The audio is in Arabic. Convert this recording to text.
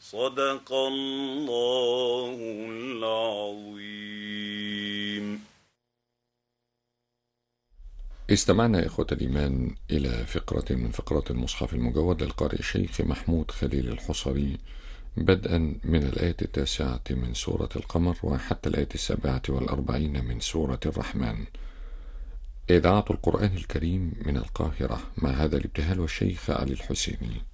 صدق الله العظيم. استمعنا إخوة الإيمان إلى فقرة من فقرات المصحف المجود للقارئ الشيخ محمود خليل الحصري، بدءا من الآية 9 من سورة القمر وحتى الآية 47 من سورة الرحمن. إذاعة القرآن الكريم من القاهرة، مع هذا الابتهال والشيخ علي الحسيني.